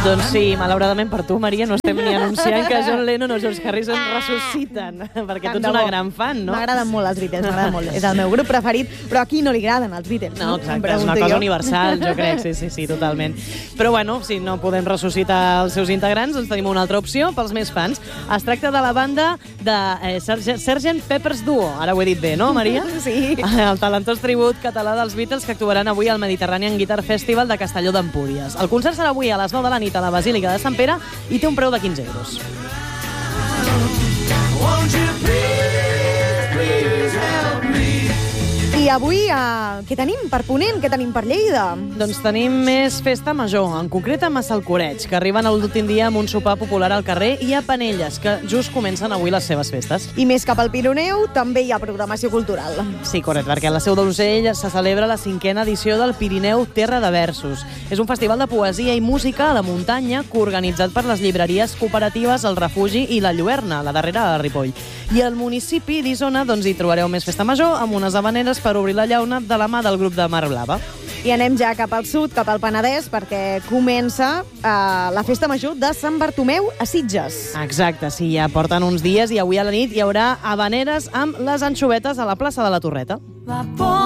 Doncs sí, malauradament per tu, Maria, no estem ni anunciant que John Lennon o George Harrison ressusciten, perquè tu ets una gran fan, no? M'agraden molt els Beatles, m'agraden molt. És el meu grup preferit, però aquí no li agraden els Beatles. No, exacte, és una cosa universal, jo crec, sí, totalment. Però bueno, si no podem ressuscitar els seus integrants, doncs tenim una altra opció pels més fans. Es tracta de la banda de Sgt. Pepper's Duo, ara ho he dit bé, no, Maria? Sí. El talentós tribut català dels Beatles que actuaran avui al Mediterranean Guitar Festival de Castelló d'Empúries. El concert serà avui a les 9 de la nit a la Basílica de Sant Pere i té un preu de 15 euros. I avui, què tenim per Ponent? Què tenim per Lleida? Doncs tenim més festa major, en concret a Massalcoreig, que arriben a l'últim dia amb un sopar popular al carrer, i a Penelles, que just comencen avui les seves festes. I més cap al Pirineu també hi ha programació cultural. Sí, correcte, perquè a la Seu d'Urgell se celebra la 5a edició del Pirineu Terra de Versos. És un festival de poesia i música a la muntanya coorganitzat per les llibreries cooperatives El Refugi i La Lluerna, la darrera a Ripoll. I al municipi d'Isona doncs, hi trobareu més festa major amb unes havaneres per obrir la llauna de la mà del grup de Mar Blava. I anem ja cap al sud, cap al Penedès, perquè comença la festa major de Sant Bartomeu a Sitges. Exacte, sí, ja porten uns dies i avui a la nit hi haurà havaneres amb les anxovetes a la plaça de la Torreta.